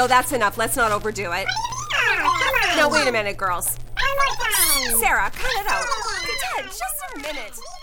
No, that's enough. Let's not overdo it. No, wait a minute, girls. Sarah, cut it out. Dad, just a minute.